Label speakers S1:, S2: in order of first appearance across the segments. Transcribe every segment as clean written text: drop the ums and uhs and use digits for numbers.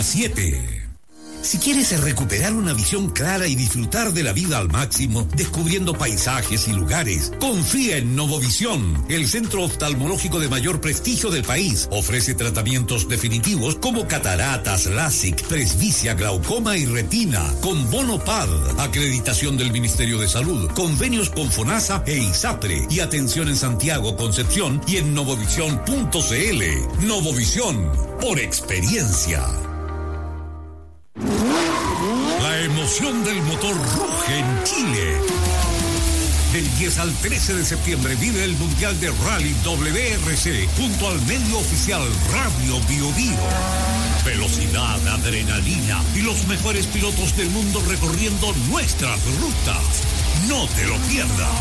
S1: 7. Si quieres recuperar una visión clara y disfrutar de la vida al máximo, descubriendo paisajes y lugares, confía en Novovisión, el centro oftalmológico de mayor prestigio del país. Ofrece tratamientos definitivos como cataratas, LASIK, presbicia, glaucoma y retina, con bono PAD, acreditación del Ministerio de Salud, convenios con FONASA e ISAPRE, y atención en Santiago, Concepción y en novovisión.cl. Novovisión, por experiencia. La emoción del motor ruge en Chile. Del 10 al 13 de septiembre vive el Mundial de Rally WRC junto al medio oficial Radio Bio Bio. Velocidad, adrenalina y los mejores pilotos del mundo recorriendo nuestras rutas. No te lo pierdas.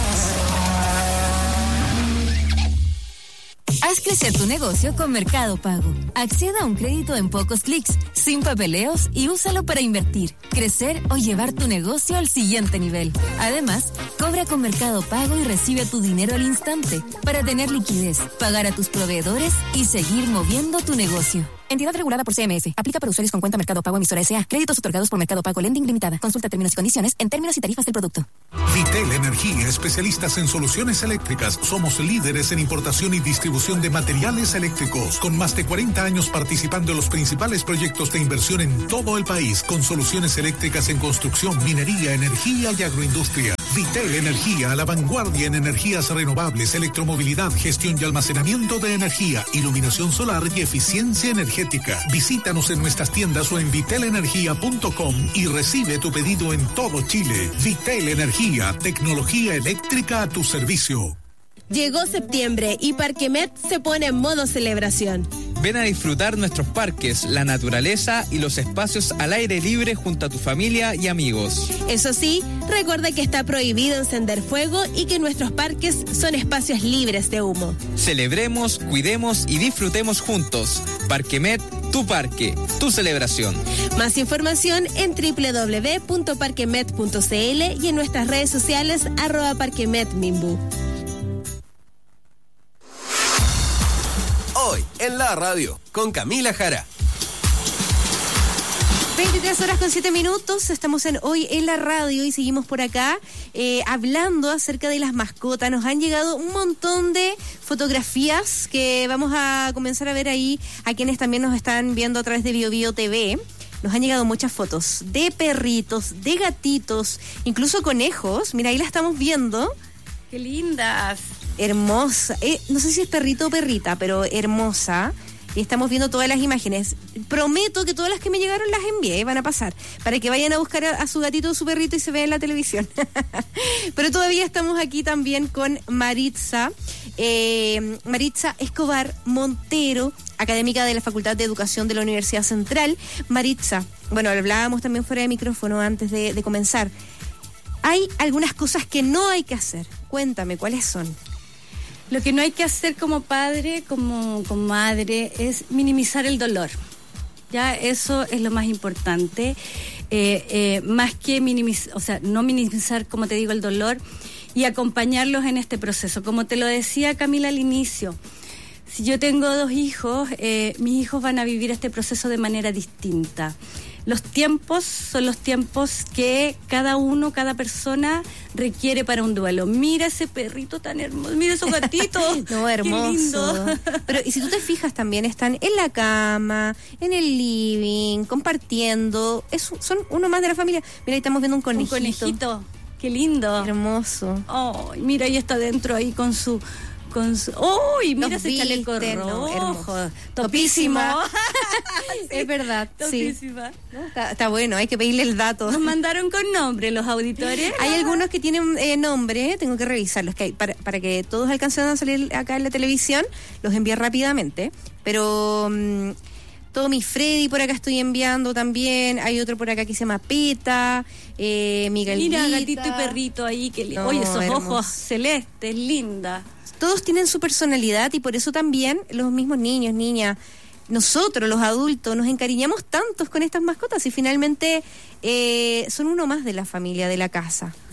S2: Haz crecer tu negocio con Mercado Pago. Acceda a un crédito en pocos clics, sin papeleos, y úsalo para invertir, crecer o llevar tu negocio al siguiente nivel. Además, cobra con Mercado Pago y recibe tu dinero al instante para tener liquidez, pagar a tus proveedores y seguir moviendo tu negocio. Entidad regulada por CMF. Aplica para usuarios con cuenta Mercado Pago emisora S.A. Créditos otorgados por Mercado Pago Lending Limitada. Consulta términos y condiciones en términos y tarifas del producto.
S3: Vitel Energía, especialistas en soluciones eléctricas. Somos líderes en importación y distribución de materiales eléctricos. Con más de 40 años participando en los principales proyectos de inversión en todo el país. Con soluciones eléctricas en construcción, minería, energía y agroindustria. Vitel Energía, a la vanguardia en energías renovables, electromovilidad, gestión y almacenamiento de energía, iluminación solar y eficiencia energética. Visítanos en nuestras tiendas o en vitelenergia.com y recibe tu pedido en todo Chile. Vitel Energía, tecnología eléctrica a tu servicio.
S4: Llegó septiembre y Parquemet se pone en modo celebración.
S5: Ven a disfrutar nuestros parques, la naturaleza y los espacios al aire libre junto a tu familia y amigos.
S4: Eso sí, recuerda que está prohibido encender fuego y que nuestros parques son espacios libres de humo.
S5: Celebremos, cuidemos y disfrutemos juntos. Parquemet, tu parque, tu celebración.
S4: Más información en www.parquemet.cl y en nuestras redes sociales @parquemetminbu.
S6: Hoy en la radio con Camila Jara.
S4: 23:07. Estamos en Hoy en la radio y seguimos por acá hablando acerca de las mascotas. Nos han llegado un montón de fotografías que vamos a comenzar a ver ahí a quienes también nos están viendo a través de Bio Bio TV. Nos han llegado muchas fotos de perritos, de gatitos, incluso conejos. Mira, ahí la estamos viendo.
S7: ¡Qué lindas!
S4: Hermosa. No sé si es perrito o perrita, pero hermosa. Y estamos viendo todas las imágenes. Prometo que todas las que me llegaron las envié, van a pasar, para que vayan a buscar a su gatito o su perrito y se vean en la televisión. Pero todavía estamos aquí también con Maritza. Maritza Escobar Montero, académica de la Facultad de Educación de la Universidad Central. Maritza, bueno, hablábamos también fuera de micrófono antes de comenzar. Hay algunas cosas que no hay que hacer. Cuéntame, ¿cuáles son?
S7: Lo que no hay que hacer como padre, como madre, es minimizar el dolor. Ya, eso es lo más importante. Más que minimizar, no minimizar, como te digo, el dolor, y acompañarlos en este proceso. Como te lo decía Camila al inicio, si yo tengo 2 hijos, mis hijos van a vivir este proceso de manera distinta. Los tiempos son los tiempos que cada persona requiere para un duelo. Mira ese perrito tan hermoso, mira esos gatitos.
S4: No, hermoso. Qué lindo. Pero, y si tú te fijas, también están en la cama, en el living, compartiendo. Son uno más de la familia. Mira, ahí estamos viendo un conejito.
S7: Un conejito. Qué lindo.
S4: Hermoso.
S7: Oh, mira, ahí está adentro ahí con su... ¡Uy! Mira ese chaleco rojo.
S4: Hermoso.
S7: Topísimo.
S4: Sí. Es verdad.
S7: Topísima.
S4: Sí. Está bueno, hay que pedirle el dato.
S7: Nos mandaron con nombre los auditores.
S4: Hay algunos que tienen nombre, tengo que revisarlos, que para que todos alcancen a salir acá en la televisión, los envié rápidamente. Pero Tommy Freddy por acá estoy enviando también. Hay otro por acá que se llama Peta, Miguelita.
S7: Mira, gatito y perrito ahí. Oye, esos ojos celestes, linda.
S4: Todos tienen su personalidad y por eso también los mismos niños, niñas, nosotros los adultos nos encariñamos tantos con estas mascotas y finalmente son uno más de la familia, de la casa.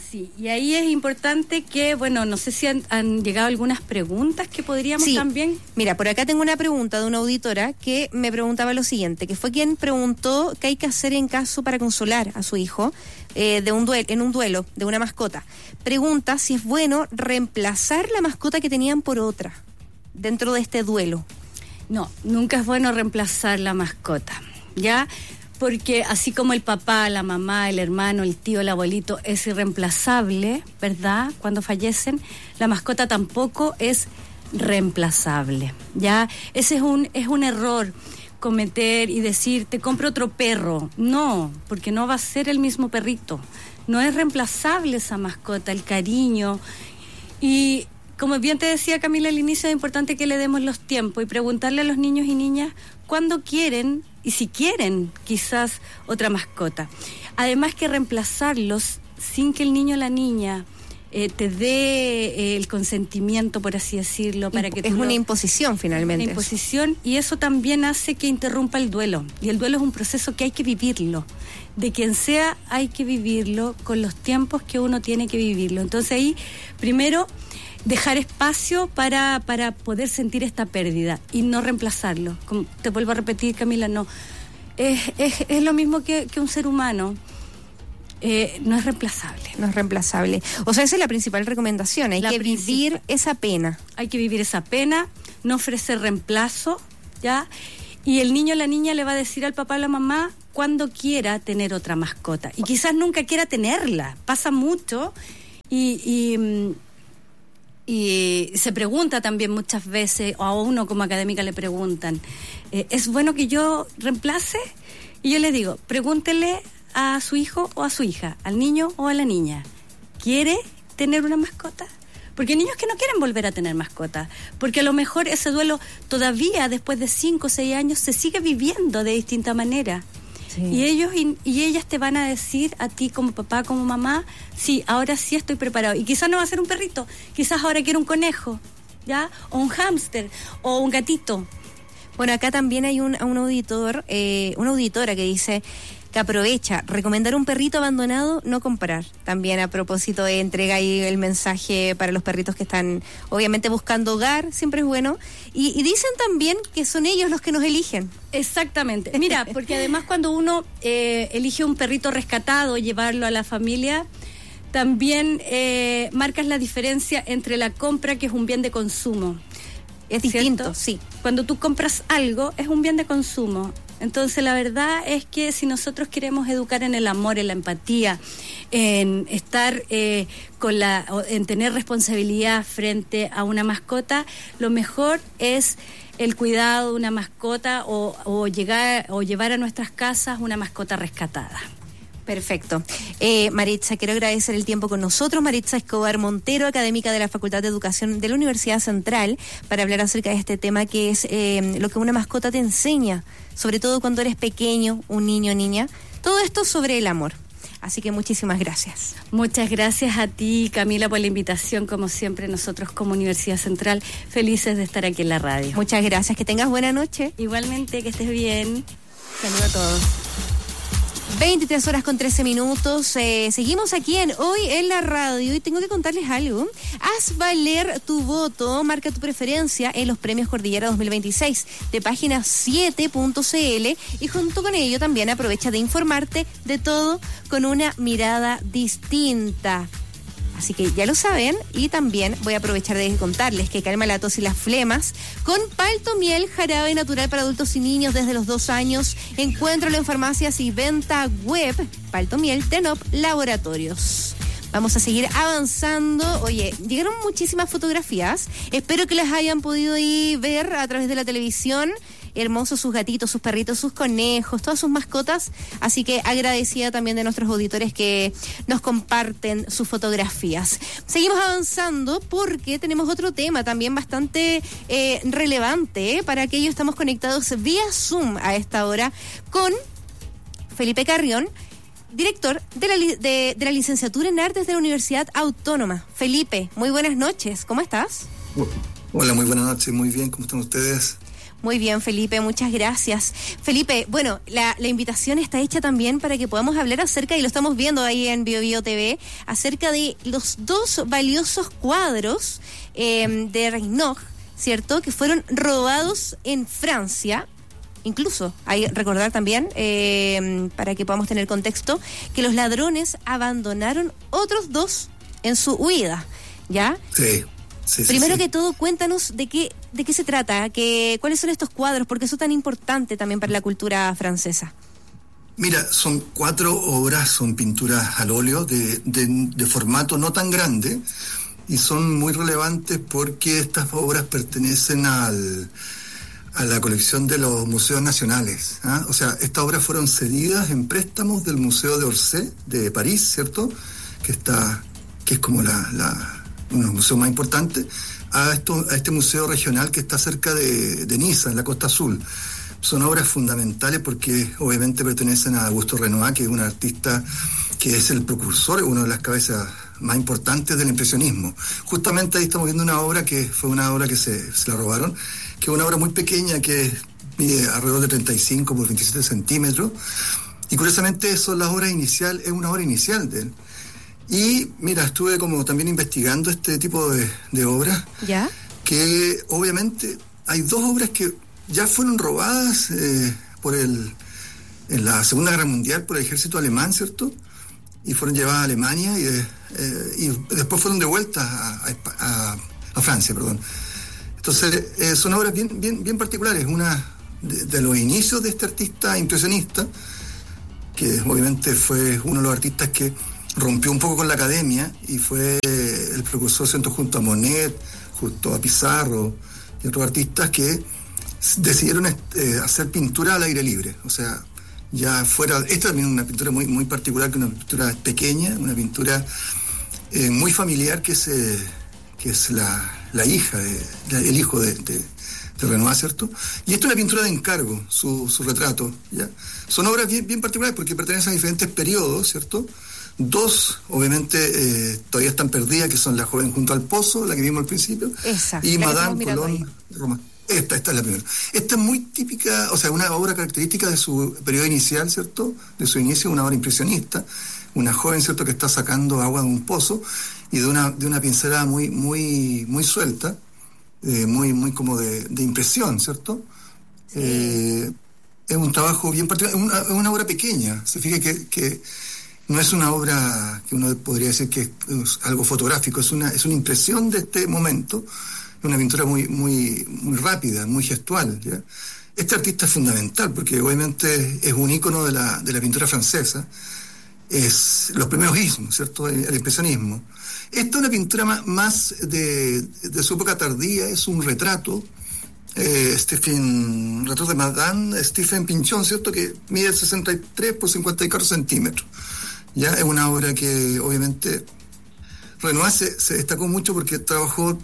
S7: Sí, y ahí es importante que, bueno, no sé si han llegado algunas preguntas que podríamos también...
S4: Mira, por acá tengo una pregunta de una auditora que me preguntaba lo siguiente, que fue quien preguntó qué hay que hacer en caso para consolar a su hijo en un duelo de una mascota. Pregunta si es bueno reemplazar la mascota que tenían por otra dentro de este duelo.
S7: No, nunca es bueno reemplazar la mascota, ¿ya? Porque así como el papá, la mamá, el hermano, el tío, el abuelito es irreemplazable, ¿verdad? Cuando fallecen, la mascota tampoco es reemplazable, ¿ya? Ese es un error, cometer y decir, te compro otro perro. No, porque no va a ser el mismo perrito. No es reemplazable esa mascota, el cariño. Y como bien te decía Camila al inicio, es importante que le demos los tiempos y preguntarle a los niños y niñas cuándo quieren y si quieren quizás otra mascota. Además que reemplazarlos sin que el niño o la niña te dé el consentimiento, por así decirlo, para que
S4: es una imposición finalmente.
S7: Una imposición, y eso también hace que interrumpa el duelo. Y el duelo es un proceso que hay que vivirlo. De quien sea hay que vivirlo con los tiempos que uno tiene que vivirlo. Entonces ahí, primero, dejar espacio para poder sentir esta pérdida y no reemplazarlo. Como te vuelvo a repetir, Camila, no. Es lo mismo que un ser humano. No es reemplazable.
S4: No es reemplazable. O sea, esa es la principal recomendación. Hay que vivir esa pena.
S7: Hay que vivir esa pena, no ofrecer reemplazo, ¿ya? Y el niño o la niña le va a decir al papá o a la mamá cuando quiera tener otra mascota. Y quizás nunca quiera tenerla. Pasa mucho y se pregunta también muchas veces, o a uno como académica le preguntan, ¿es bueno que yo reemplace? Y yo les digo, pregúntele a su hijo o a su hija, al niño o a la niña, ¿quiere tener una mascota? Porque hay niños que no quieren volver a tener mascota, porque a lo mejor ese duelo todavía después de 5 o 6 años se sigue viviendo de distinta manera. Sí. Y ellos y ellas te van a decir a ti como papá, como mamá, sí, ahora sí estoy preparado. Y quizás no va a ser un perrito, quizás ahora quiero un conejo, ¿ya? O un hámster, o un gatito.
S4: Bueno, acá también hay un auditor, una auditora que dice que aprovecha, recomendar un perrito abandonado, no comprar. También a propósito de entrega ahí el mensaje para los perritos que están obviamente buscando hogar, siempre es bueno. Y dicen también que son ellos los que nos eligen.
S7: Exactamente. Mira, porque además cuando uno elige un perrito rescatado, llevarlo a la familia, también marcas la diferencia entre la compra, que es un bien de consumo.
S4: Es distinto, sí.
S7: Cuando tú compras algo, es un bien de consumo. Entonces la verdad es que si nosotros queremos educar en el amor, en la empatía, en estar en tener responsabilidad frente a una mascota, lo mejor es el cuidado de una mascota o llevar a nuestras casas una mascota rescatada.
S4: Perfecto. Maritza, quiero agradecer el tiempo con nosotros. Maritza Escobar Montero, académica de la Facultad de Educación de la Universidad Central, para hablar acerca de este tema que es lo que una mascota te enseña, sobre todo cuando eres pequeño, un niño o niña. Todo esto sobre el amor. Así que muchísimas gracias.
S7: Muchas gracias a ti, Camila, por la invitación. Como siempre, nosotros como Universidad Central, felices de estar aquí en la radio.
S4: Muchas gracias. Que tengas buena noche.
S7: Igualmente, que estés bien.
S4: Saludos a todos. 23:13. Seguimos aquí en Hoy en la Radio y tengo que contarles algo. Haz valer tu voto, marca tu preferencia en los premios Cordillera 2026 de página 7.cl y junto con ello también aprovecha de informarte de todo con una mirada distinta. Así que ya lo saben, y también voy a aprovechar de contarles que calma la tos y las flemas con Paltomiel, jarabe natural para adultos y niños desde los 2 años. Encuéntralo en farmacias y venta web. Paltomiel Tenop Laboratorios. Vamos a seguir avanzando. Oye, llegaron muchísimas fotografías. Espero que las hayan podido ir ver a través de la televisión. Hermosos sus gatitos, sus perritos, sus conejos, todas sus mascotas. Así que agradecida también de nuestros auditores que nos comparten sus fotografías. Seguimos avanzando porque tenemos otro tema también bastante relevante. Para aquello estamos conectados vía Zoom a esta hora con Felipe Carrión, director de la licenciatura en Artes de la Universidad Autónoma. Felipe, muy buenas noches. ¿Cómo estás?
S8: Hola, muy buenas noches. Muy bien, ¿cómo están ustedes?
S4: Muy bien, Felipe, muchas gracias. Felipe, bueno, la invitación está hecha también para que podamos hablar acerca, y lo estamos viendo ahí en BioBio TV, acerca de los 2 valiosos cuadros de Renoir, ¿cierto?, que fueron robados en Francia. Incluso, hay que recordar también, para que podamos tener contexto, que los ladrones abandonaron otros 2 en su huida, ¿ya?
S8: Sí.
S4: Primero que todo, cuéntanos de qué se trata, cuáles son estos cuadros, porque eso es tan importante también para la cultura francesa.
S8: Mira, son 4 obras, son pinturas al óleo de formato no tan grande, y son muy relevantes porque estas obras pertenecen a la colección de los museos nacionales, ¿ah? O sea, estas obras fueron cedidas en préstamos del Museo de Orsay de París, ¿cierto?, que es como uno de los museos más importantes, a este museo regional que está cerca de Niza, en la Costa Azul. Son obras fundamentales porque obviamente pertenecen a Auguste Renoir, que es un artista que es el precursor, una de las cabezas más importantes del impresionismo. Justamente ahí estamos viendo una obra que fue una obra que se la robaron, que es una obra muy pequeña, que mide alrededor de 35 por 27 centímetros, y curiosamente es una obra inicial de él. Y mira, estuve como también investigando este tipo de obras,
S4: ¿ya?,
S8: que obviamente hay 2 obras que ya fueron robadas en la Segunda Guerra Mundial por el ejército alemán, ¿cierto?, y fueron llevadas a Alemania y después fueron devueltas a Francia, perdón. Entonces, son obras bien particulares. Una de los inicios de este artista impresionista, que obviamente fue uno de los artistas que rompió un poco con la academia y fue el precursor, junto a Monet, junto a Pizarro y otros artistas que decidieron hacer pintura al aire libre. O sea, ya fuera, esta también es una pintura muy particular, que es una pintura pequeña, una pintura muy familiar, que es la hija, el hijo de Renoir, ¿cierto? Y esta es una pintura de encargo, su retrato, ¿ya? Son obras bien particulares porque pertenecen a diferentes periodos, ¿cierto? 2, obviamente, todavía están perdidas, que son La joven junto al pozo, la que vimos al principio.
S4: Exacto.
S8: Y Madame Colón de Roma. Esta es la primera. Esta es muy típica, o sea, una obra característica de su periodo inicial, ¿cierto? De su inicio, una obra impresionista. Una joven, ¿cierto?, que está sacando agua de un pozo, y de una pincelada muy suelta, muy como de impresión, ¿cierto? Sí. Es un trabajo bien particular, es una obra pequeña. Se fija que no es una obra que uno podría decir que es algo fotográfico, es una impresión de este momento, una pintura muy rápida, muy gestual, ¿ya? Este artista es fundamental porque obviamente es un ícono de la pintura francesa, es los primeros ismos, ¿cierto?, el impresionismo. Esta es una pintura más de su época tardía, es un retrato, retrato de Madame Stephen Pinchon, ¿cierto?, que mide 63 por 54 centímetros. Ya es una obra que obviamente Renoir se destacó mucho porque trabajó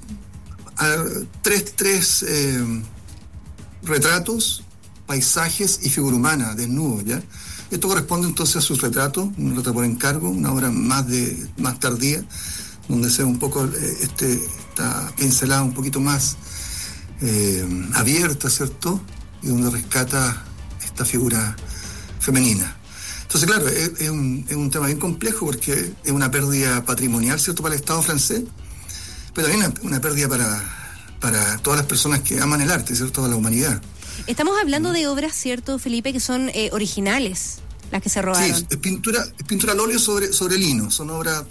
S8: tres retratos, paisajes y figura humana, desnudos, ¿ya? Esto corresponde entonces a sus retratos, un retrato por encargo, una obra más tardía, donde se ve un poco esta pincelada un poquito más abierta, ¿cierto? Y donde rescata esta figura femenina. Entonces, claro, es un tema bien complejo porque es una pérdida patrimonial, ¿cierto?, para el Estado francés, pero también una pérdida para todas las personas que aman el arte, ¿cierto?, toda la humanidad.
S4: Estamos hablando de obras, ¿cierto, Felipe, que son originales, las que se robaron?
S8: Sí, es pintura al óleo sobre lino, son obras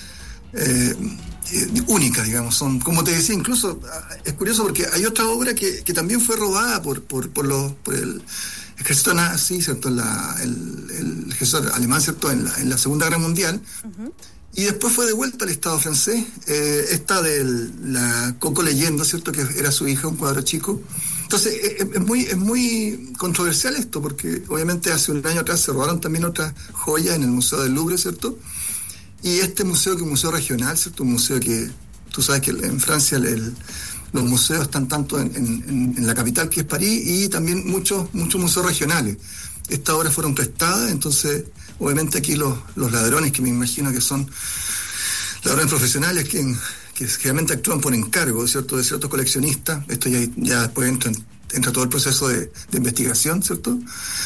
S8: únicas, digamos. Son, como te decía, incluso es curioso porque hay otra obra que también fue robada por el ejército nazi, ¿cierto?, el ejército alemán, ¿cierto?, en la Segunda Guerra Mundial. Uh-huh. Y después fue devuelta al Estado francés, esta de la Coco Leyendo, ¿cierto?, que era su hija, un cuadro chico. Entonces, es muy controversial esto, porque obviamente hace un año atrás se robaron también otras joyas en el Museo del Louvre, ¿cierto? Y este museo, que es un museo regional, ¿cierto?, un museo que, tú sabes que en Francia los museos están tanto en la capital, que es París, y también muchos museos regionales. Estas obras fueron prestadas, entonces obviamente aquí los ladrones, que me imagino que son ladrones profesionales que generalmente actúan por encargo, ¿cierto?, de ciertos coleccionistas. Esto ya después entra en entra todo el proceso de investigación, ¿cierto?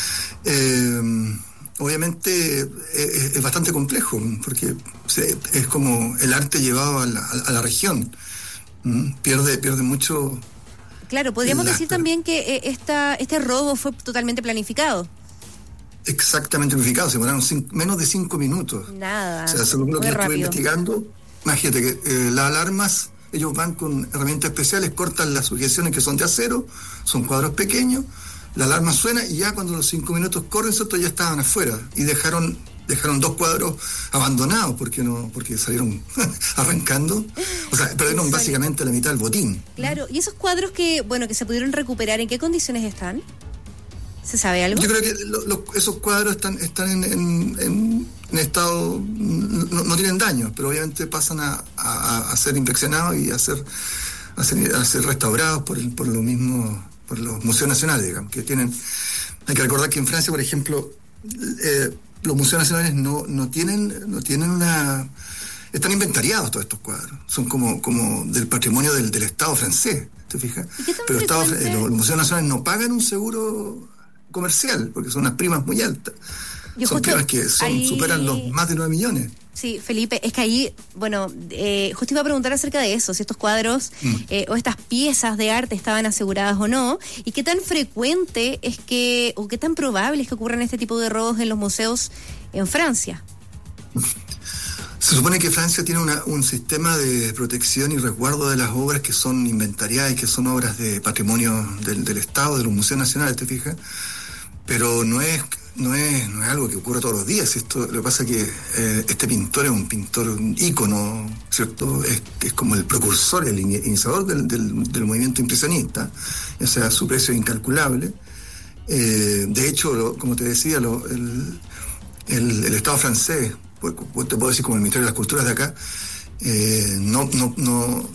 S8: Obviamente es bastante complejo, porque es como el arte llevado a la región. Pierde mucho.
S4: Claro, podríamos decir también que este robo fue totalmente planificado.
S8: Exactamente planificado, se demoraron menos de 5 minutos.
S4: Nada.
S8: O sea, según lo que estuve investigando, imagínate que las alarmas, ellos van con herramientas especiales, cortan las sujeciones que son de acero, son cuadros pequeños, la alarma suena y ya cuando los 5 minutos corren, ¿cierto? Ya estaban afuera y dejaron 2 cuadros abandonados porque salieron arrancando, o sea, perdieron básicamente la mitad del botín.
S4: Claro, y esos cuadros que se pudieron recuperar, ¿en qué condiciones están? ¿Se sabe algo?
S8: Yo creo que esos cuadros están en estado, no tienen daño, pero obviamente pasan a ser inspeccionados y a ser restaurados por los museos nacionales, digamos, que tienen. Hay que recordar que en Francia, por ejemplo, los museos nacionales no tienen una. Están inventariados todos estos cuadros. Son como del patrimonio del Estado francés, ¿te fijas? Pero los museos nacionales no pagan un seguro comercial porque son unas primas muy altas. Son primas que superan los más de 9 millones.
S4: Sí, Felipe, es que ahí, justo iba a preguntar acerca de eso, si estos cuadros o estas piezas de arte estaban aseguradas o no, y qué tan frecuente o qué tan probable es que ocurran este tipo de robos en los museos en Francia.
S8: Se supone que Francia tiene un sistema de protección y resguardo de las obras que son inventariadas y que son obras de patrimonio del Estado, de los museos nacionales, ¿te fijas? Pero no es algo que ocurra todos los días. Lo que pasa es que este pintor es un pintor, un ícono, ¿cierto? Es como el precursor, el iniciador del movimiento impresionista. O sea, su precio es incalculable. De hecho, como te decía, el Estado francés, te puedo decir como el Ministerio de las Culturas de acá, no